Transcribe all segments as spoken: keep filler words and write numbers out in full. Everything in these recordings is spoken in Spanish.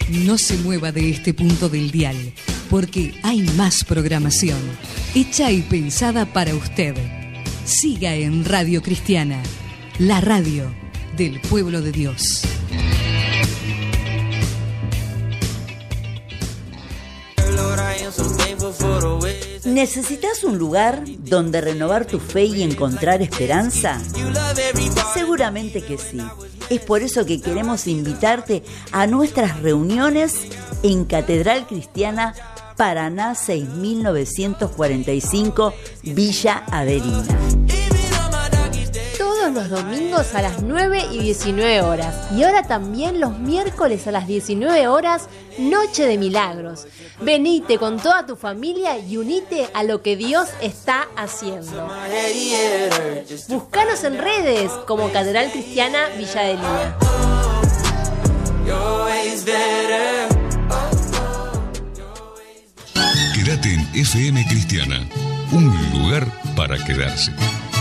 No se mueva de este punto del dial, porque hay más programación, hecha y pensada para usted. Siga en Radio Cristiana, la radio del pueblo de Dios. ¿Necesitas un lugar donde renovar tu fe y encontrar esperanza? Seguramente que sí. Es por eso que queremos invitarte a nuestras reuniones en Catedral Cristiana Paraná seis mil novecientos cuarenta y cinco, Villa Averina. Todos los domingos a las nueve y diecinueve horas. Y ahora también los miércoles a las diecinueve horas, Noche de Milagros. Venite con toda tu familia y unite a lo que Dios está haciendo. Búscanos en redes como Catedral Cristiana Villa Adelina. Quédate en F M Cristiana, un lugar para quedarse.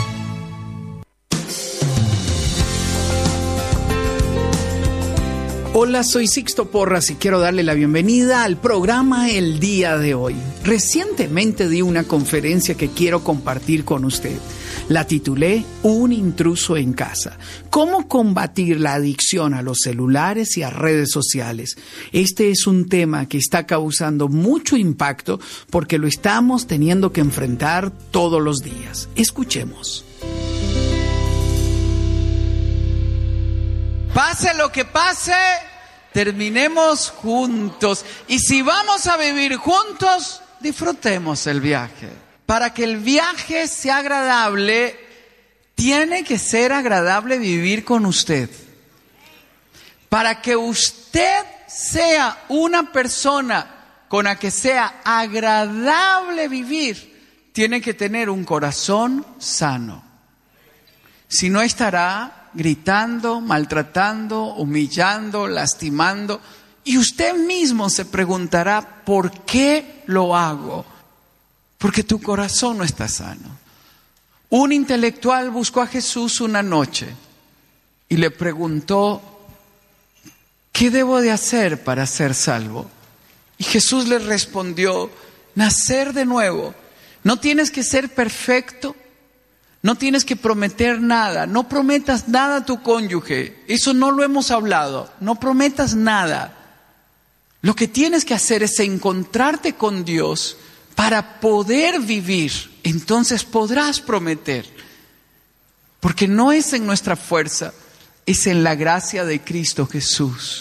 Hola, soy Sixto Porras y quiero darle la bienvenida al programa el día de hoy. Recientemente di una conferencia que quiero compartir con usted. La titulé Un intruso en casa. ¿Cómo combatir la adicción a los celulares y a redes sociales? Este es un tema que está causando mucho impacto porque lo estamos teniendo que enfrentar todos los días. Escuchemos. Pase lo que pase, terminemos juntos. Y si vamos a vivir juntos, disfrutemos el viaje. Para que el viaje sea agradable, tiene que ser agradable vivir con usted. Para que usted sea una persona con la que sea agradable vivir, tiene que tener un corazón sano. Si no, estará gritando, maltratando, humillando, lastimando. Y usted mismo se preguntará, ¿por qué lo hago? Porque tu corazón no está sano. Un intelectual buscó a Jesús una noche y le preguntó, ¿qué debo de hacer para ser salvo? Y Jesús le respondió, nacer de nuevo. No tienes que ser perfecto. No tienes que prometer nada, no prometas nada a tu cónyuge, eso no lo hemos hablado, no prometas nada. Lo que tienes que hacer es encontrarte con Dios para poder vivir, entonces podrás prometer. Porque no es en nuestra fuerza, es en la gracia de Cristo Jesús.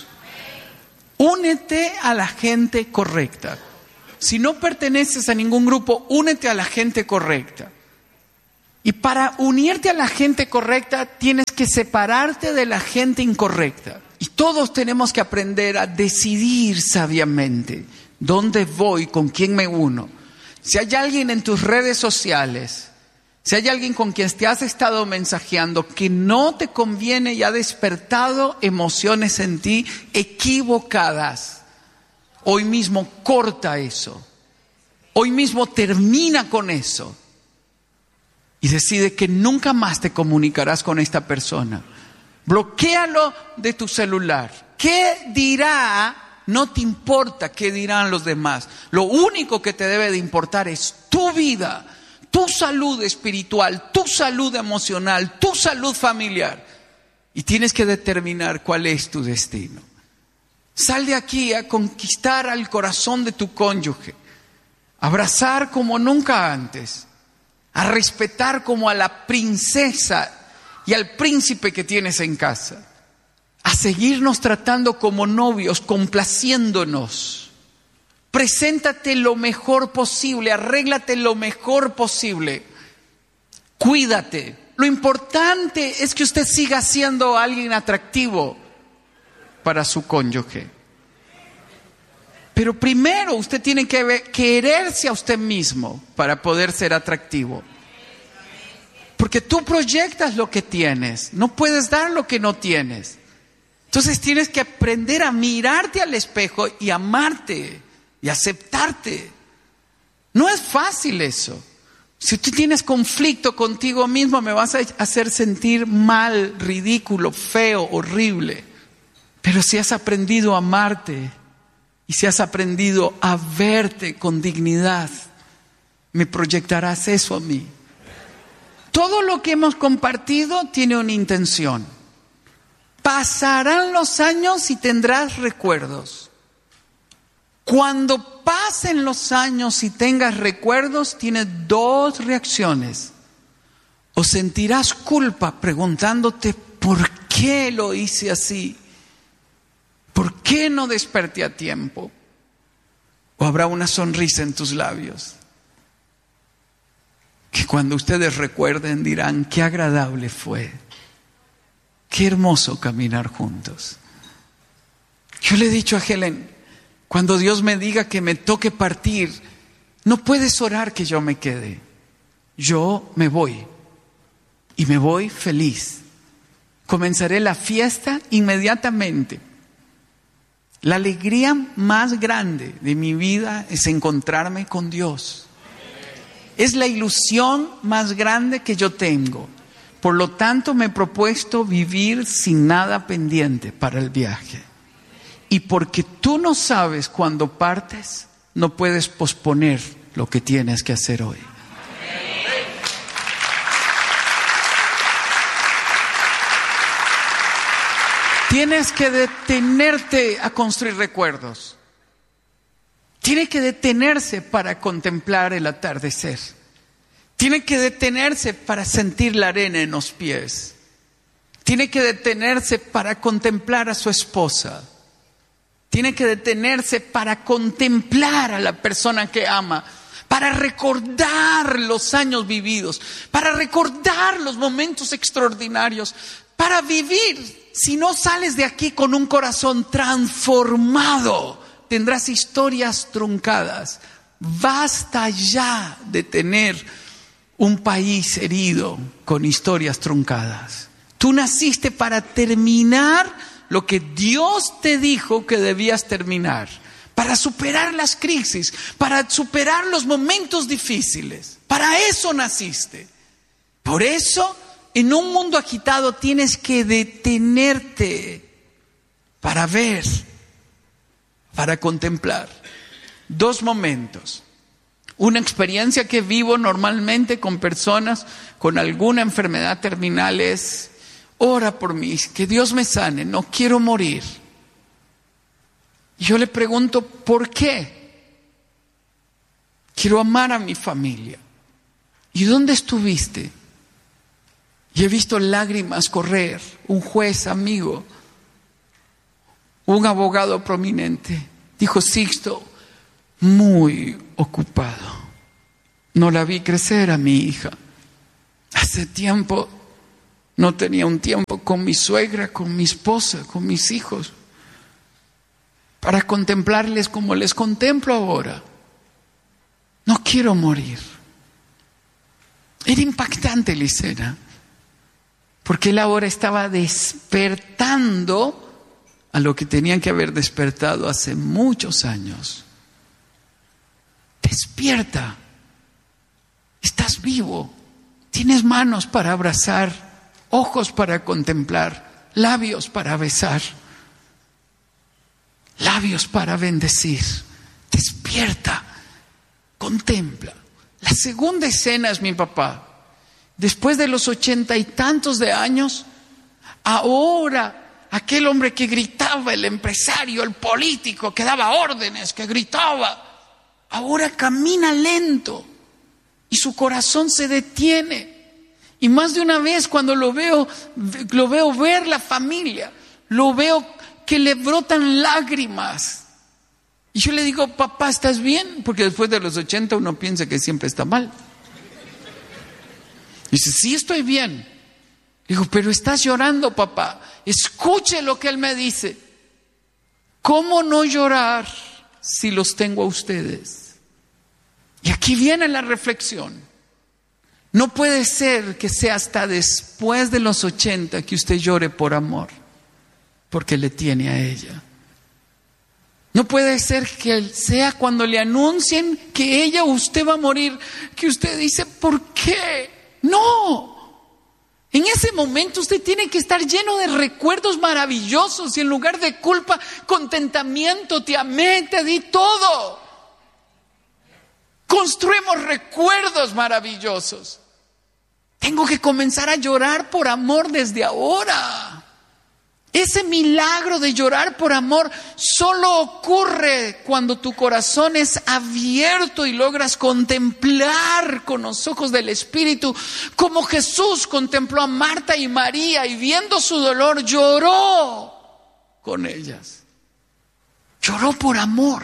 Únete a la gente correcta. Si no perteneces a ningún grupo, únete a la gente correcta. Y para unirte a la gente correcta, tienes que separarte de la gente incorrecta. Y todos tenemos que aprender a decidir sabiamente dónde voy, con quién me uno. Si hay alguien en tus redes sociales, si hay alguien con quien te has estado mensajeando que no te conviene y ha despertado emociones en ti equivocadas, hoy mismo corta eso. Hoy mismo termina con eso. Y decide que nunca más te comunicarás con esta persona. Bloquéalo de tu celular. ¿Qué dirá? No te importa qué dirán los demás. Lo único que te debe de importar es tu vida, tu salud espiritual, tu salud emocional, tu salud familiar. Y tienes que determinar cuál es tu destino. Sal de aquí a conquistar al corazón de tu cónyuge. Abrazar como nunca antes. A respetar como a la princesa y al príncipe que tienes en casa. A seguirnos tratando como novios, complaciéndonos. Preséntate lo mejor posible, arréglate lo mejor posible. Cuídate. Lo importante es que usted siga siendo alguien atractivo para su cónyuge. Pero primero usted tiene que ver, quererse a usted mismo para poder ser atractivo. Porque tú proyectas lo que tienes, no puedes dar lo que no tienes. Entonces tienes que aprender a mirarte al espejo y amarte y aceptarte. No es fácil eso. Si tú tienes conflicto contigo mismo, me vas a hacer sentir mal, ridículo, feo, horrible. Pero si has aprendido a amarte y si has aprendido a verte con dignidad, me proyectarás eso a mí. Todo lo que hemos compartido tiene una intención. Pasarán los años y tendrás recuerdos. Cuando pasen los años y tengas recuerdos, tienes dos reacciones. O sentirás culpa preguntándote por qué lo hice así, por qué no desperté a tiempo. O habrá una sonrisa en tus labios, que cuando ustedes recuerden dirán: qué agradable fue, qué hermoso caminar juntos. Yo le he dicho a Helen, cuando Dios me diga que me toque partir, no puedes orar que yo me quede. Yo me voy y me voy feliz. Comenzaré la fiesta inmediatamente. La alegría más grande de mi vida es encontrarme con Dios. Es la ilusión más grande que yo tengo. Por lo tanto, me he propuesto vivir sin nada pendiente para el viaje. Y porque tú no sabes cuándo partes, no puedes posponer lo que tienes que hacer hoy. Tienes que detenerte a construir recuerdos. Tiene que detenerse para contemplar el atardecer. Tiene que detenerse para sentir la arena en los pies. Tiene que detenerse para contemplar a su esposa. Tiene que detenerse para contemplar a la persona que ama, para recordar los años vividos, para recordar los momentos extraordinarios, para vivir. Si no sales de aquí con un corazón transformado, tendrás historias truncadas. Basta ya de tener un país herido con historias truncadas. Tú naciste para terminar lo que Dios te dijo que debías terminar, para superar las crisis, para superar los momentos difíciles. Para eso naciste. Por eso, en un mundo agitado tienes que detenerte para ver, para contemplar. Dos momentos. Una experiencia que vivo normalmente con personas con alguna enfermedad terminal es: ora por mí, que Dios me sane, no quiero morir. Y yo le pregunto, ¿por qué? Quiero amar a mi familia. ¿Y dónde estuviste? Y he visto lágrimas correr. Un juez amigo, un abogado prominente, dijo: Sixto, muy ocupado. No la vi crecer a mi hija. Hace tiempo no tenía un tiempo con mi suegra, con mi esposa, con mis hijos, para contemplarles como les contemplo ahora. No quiero morir. Era impactante la escena, porque él ahora estaba despertando a lo que tenían que haber despertado hace muchos años. Despierta. Estás vivo. Tienes manos para abrazar, ojos para contemplar, labios para besar, labios para bendecir. Despierta, contempla. La segunda escena es mi papá. Después de los ochenta y tantos de años, ahora aquel hombre que gritaba, el empresario, el político, que daba órdenes, que gritaba, ahora camina lento y su corazón se detiene. Y más de una vez cuando lo veo, lo veo ver la familia, lo veo que le brotan lágrimas. Y yo le digo: papá, ¿estás bien? Porque después de los ochenta uno piensa que siempre está mal. Y dice: sí, estoy bien. Digo: pero estás llorando, papá. Escuche lo que él me dice. ¿Cómo no llorar si los tengo a ustedes? Y aquí viene la reflexión. No puede ser que sea hasta después de los ochenta que usted llore por amor, porque le tiene a ella. No puede ser que sea cuando le anuncien que ella o usted va a morir, que usted dice: ¿por qué? No. En ese momento usted tiene que estar lleno de recuerdos maravillosos y en lugar de culpa, contentamiento. Te amé, te di todo. Construimos recuerdos maravillosos. Tengo que comenzar a llorar por amor desde ahora. Ese milagro de llorar por amor solo ocurre cuando tu corazón es abierto y logras contemplar con los ojos del Espíritu, como Jesús contempló a Marta y María y viendo su dolor lloró con ellas. Lloró por amor.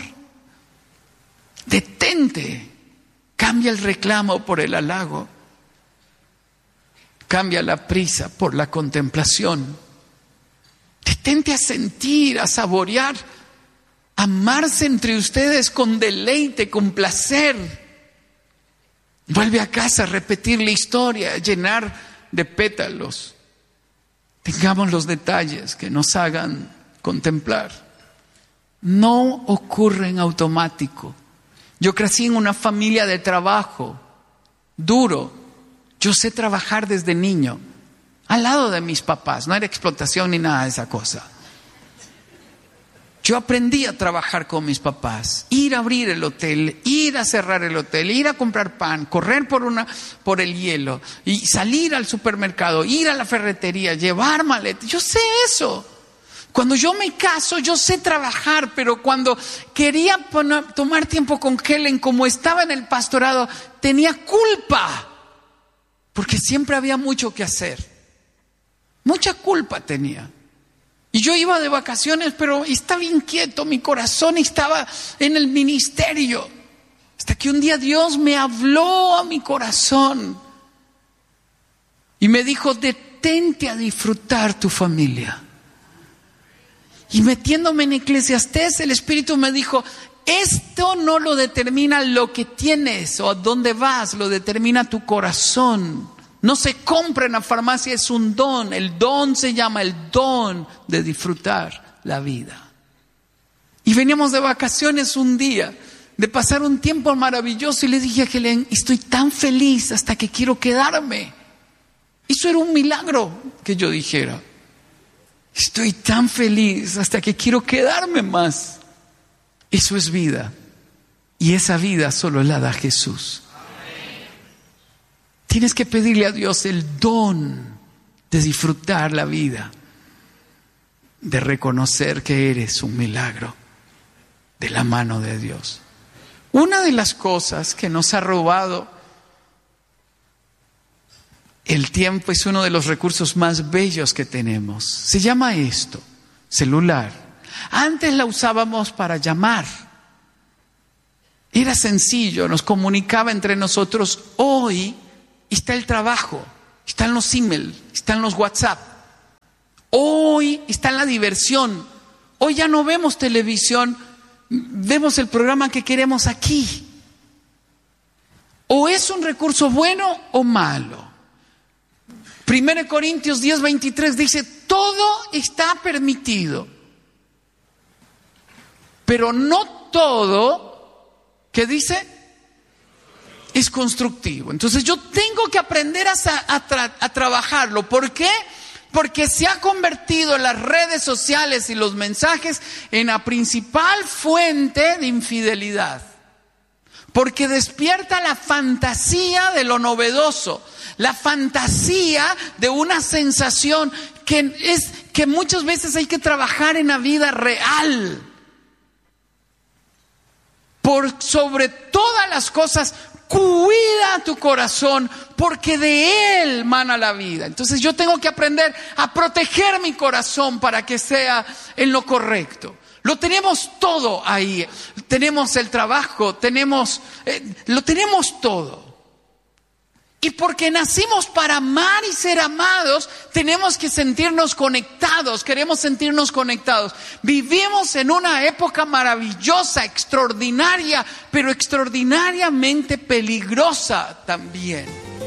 Detente, cambia el reclamo por el halago, cambia la prisa por la contemplación. Detente a sentir, a saborear, amarse entre ustedes con deleite, con placer. Vuelve a casa a repetir la historia, a llenar de pétalos. Tengamos los detalles que nos hagan contemplar. No ocurre en automático. Yo crecí en una familia de trabajo duro. Yo sé trabajar desde niño. Al lado de mis papás, no era explotación ni nada de esa cosa. Yo aprendí a trabajar con mis papás, ir a abrir el hotel, ir a cerrar el hotel, ir a comprar pan, correr por una, por el hielo y salir al supermercado, ir a la ferretería, llevar maletas. Yo sé eso. Cuando yo me caso, yo sé trabajar, pero cuando quería poner, tomar tiempo con Helen, como estaba en el pastorado, tenía culpa, porque siempre había mucho que hacer. Mucha culpa tenía. Y yo iba de vacaciones, pero estaba inquieto, mi corazón estaba en el ministerio. Hasta que un día Dios me habló a mi corazón y me dijo: detente a disfrutar tu familia. Y metiéndome en Eclesiastés, el Espíritu me dijo: esto no lo determina lo que tienes o a dónde vas, lo determina tu corazón. No se compra en la farmacia, es un don. El don se llama el don de disfrutar la vida. Y veníamos de vacaciones un día, de pasar un tiempo maravilloso, y le dije a Helen: estoy tan feliz hasta que quiero quedarme. Eso era un milagro que yo dijera: estoy tan feliz hasta que quiero quedarme más. Eso es vida. Y esa vida solo la da Jesús. Tienes que pedirle a Dios el don de disfrutar la vida, de reconocer que eres un milagro de la mano de Dios. Una de las cosas que nos ha robado el tiempo es uno de los recursos más bellos que tenemos. Se llama esto, celular. Antes la usábamos para llamar. Era sencillo, nos comunicaba entre nosotros. Hoy está el trabajo, están los emails, están los WhatsApp. Hoy está la diversión. Hoy ya no vemos televisión, vemos el programa que queremos aquí. O es un recurso bueno o malo. Primero de Corintios diez veintitrés dice: todo está permitido, pero no todo, ¿qué dice?, es constructivo. Entonces yo tengo que aprender a, a, tra- a trabajarlo. ¿Por qué? Porque se ha convertido en las redes sociales y los mensajes en la principal fuente de infidelidad. Porque despierta la fantasía de lo novedoso, la fantasía de una sensación que es que muchas veces hay que trabajar en la vida real. Por sobre todas las cosas, cuida tu corazón, porque de él mana la vida. Entonces yo tengo que aprender a proteger mi corazón para que sea en lo correcto. Lo tenemos todo ahí. Tenemos el trabajo, tenemos, eh, lo tenemos todo. Y porque nacimos para amar y ser amados, tenemos que sentirnos conectados, queremos sentirnos conectados. Vivimos en una época maravillosa, extraordinaria, pero extraordinariamente peligrosa también.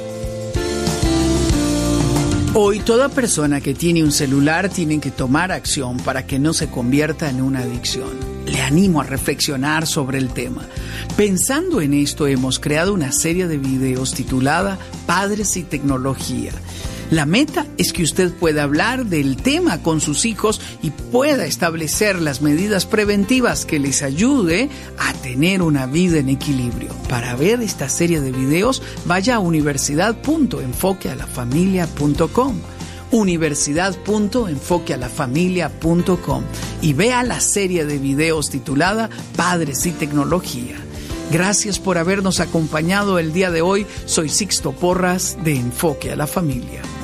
Hoy toda persona que tiene un celular tiene que tomar acción para que no se convierta en una adicción. Le animo a reflexionar sobre el tema. Pensando en esto, hemos creado una serie de videos titulada Padres y Tecnología. La meta es que usted pueda hablar del tema con sus hijos y pueda establecer las medidas preventivas que les ayude a tener una vida en equilibrio. Para ver esta serie de videos, vaya a universidad punto enfoque a la familia punto com. universidad punto enfoque a la familia punto com y vea la serie de videos titulada Padres y Tecnología. Gracias por habernos acompañado el día de hoy. Soy Sixto Porras de Enfoque a la Familia.